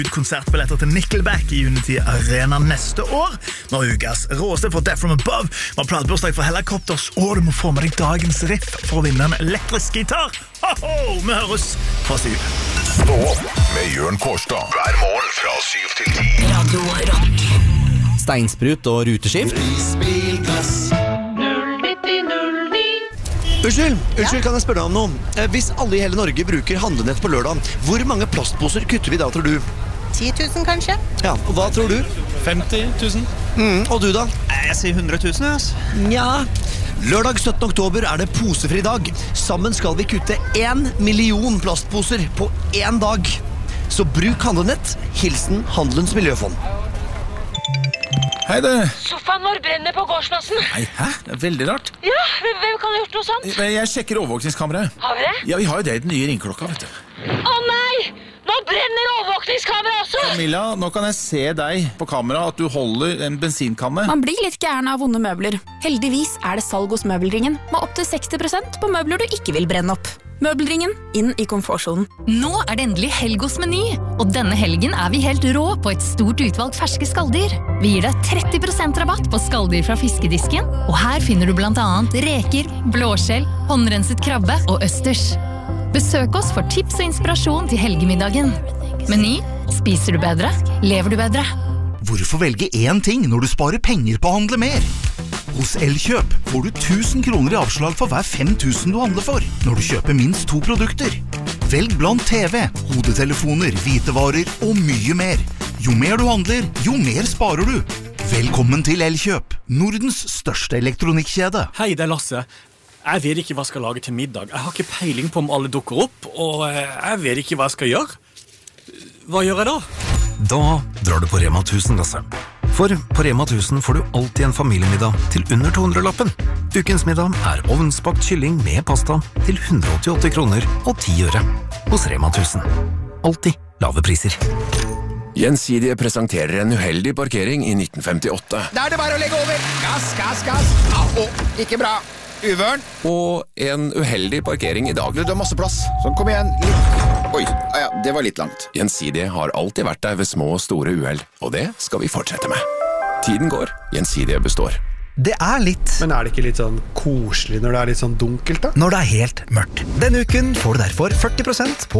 Konsertbilletter til Nickelback I Unity Arena neste år. Nå ukas råeste for Death From Above. Vi har platebursdag for Helicopters, og du må få med deg dagens riff for å vinne en elektrisk gitar. Ho-ho! Vi høres fra 7. Stå opp med Jørn Kårstad hver morgen fra 7 til 10. Radio Rock. Steinsprut og ruteskift. Unnskyld, kan jeg spørre deg om noe? Hvis alle I hele Norge bruker handlenett på lørdag, hvor mange plastposer kutter vi da, tror du? 10 000 kanskje? Ja, og hva tror du? 50 000. Og du da? Jeg sier 100 000, ass. Nja. Lørdag 17. oktober det posefri dag. Sammen skal vi kutte 1 million plastposer på 1 dag. Så bruk handlenett. Hilsen Handelens Miljøfond. Hei det. Sofaen vår brenner på gårdsplassen. Nei, hæ? Det veldig rart. Ja, hvem kan ha gjort noe sånt? Jeg sjekker overvåkningskameraet. Har vi det? Ja, vi har jo det I den nye ringklokka, vet du. Å nei! Nå brenner overvåkningskamera også! Camilla, nå kan jeg se deg på kamera at du holder en bensinkanne. Man blir litt gæren av vonde møbler. Heldigvis det salg hos Møbelringen, med opp til 60% på møbler du ikke vil brenne opp. Møbelringen, inn I komfortzonen. Nå det endelig helg hos Meny, og denne helgen vi helt rå på et stort utvalg ferske skalldyr. Vi gir deg 30% rabatt på skalldyr fra fiskedisken, og her finner du blant annet reker, blåskjell, håndrenset krabbe og østers. Besøk oss for tips og inspirasjon til helgemiddagen. Meny, spiser du bedre, lever du bedre. Hvorfor velge én ting når du sparer penger på å handle mer? Hos Elkjøp får du 1000 kroner I avslag for hver 5000 du handler for, når du kjøper minst 2 produkter. Velg blant TV, hodetelefoner, hvitevarer og mye mer. Jo mer du handler, jo mer sparer du. Velkommen til Elkjøp, Nordens største elektronikkjede. Hei, det Lasse. Jeg vet ikke hva jeg skal lage til middag. Jeg har ikke peiling på om alle dukker opp, og jeg vet ikke hva jeg skal gjøre. Hva gjør jeg da? Da drar du på Rema 1000, Lasse. For på Rema 1000 får du alltid en familiemiddag til under 200-lappen. Ukens middag ovnsbakt kylling med pasta til 188 kroner og 10 øre. Hos Rema 1000. Alltid lave priser. Gjensidige presenterer en uheldig parkering I 1958. Da det bare å legge over. Gass. Ikke bra. Uvørn. Og en uheldig parkering I dag. Du har masse plass. Så kom igjen. Oi, ja, det var litt langt. Gjensidige har alltid vært der ved små og store uheld, og det skal vi fortsette med. Tiden går, Gjensidige består. Det litt. Men det ikke litt sånn koselig når det litt sånn dunkelt da? Når det helt mørkt. Denne uken får du derfor 40% på